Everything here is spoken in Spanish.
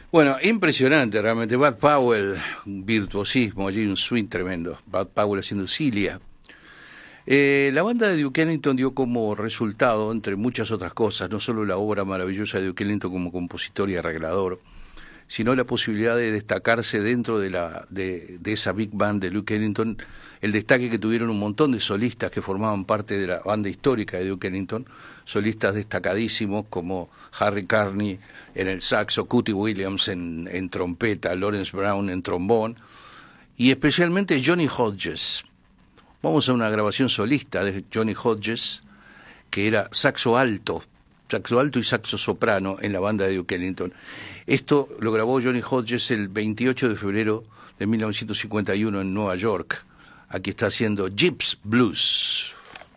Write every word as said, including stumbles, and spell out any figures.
Bueno, impresionante realmente. Bud Powell, un virtuosismo allí, un swing tremendo. Bud Powell haciendo Cilia. Eh, la banda de Duke Ellington dio como resultado, entre muchas otras cosas, no solo la obra maravillosa de Duke Ellington como compositor y arreglador, sino la posibilidad de destacarse dentro de, la, de, de esa big band de Duke Ellington, el destaque que tuvieron un montón de solistas que formaban parte de la banda histórica de Duke Ellington, solistas destacadísimos como Harry Carney en el saxo, Cootie Williams en, en trompeta, Lawrence Brown en trombón, y especialmente Johnny Hodges. Vamos a una grabación solista de Johnny Hodges, que era saxo alto, saxo alto y saxo soprano en la banda de Duke Ellington. Esto lo grabó Johnny Hodges el veintiocho de febrero de mil novecientos cincuenta y uno en Nueva York. Aquí está haciendo Gypsy Blues.